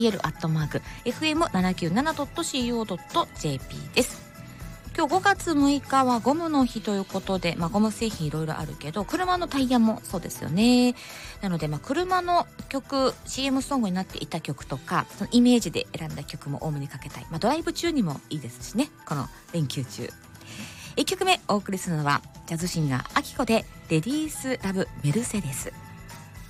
fm797.co.jp です。今日5月6日はゴムの日ということで、ゴム製品いろいろあるけど、車のタイヤもそうですよね。なので、車の曲、CM ソングになっていた曲とか、そのイメージで選んだ曲も多めにかけたい。ドライブ中にもいいですしね、この連休中。1曲目お送りするのは、ジャズシンガーアキコで、レディースラブメルセデス。